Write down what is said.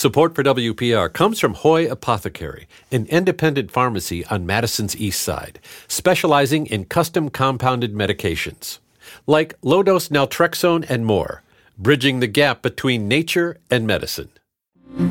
Support for WPR comes from Hoy Apothecary, an independent pharmacy on Madison's East Side, specializing in custom compounded medications, like low-dose naltrexone and more, bridging the gap between nature and medicine.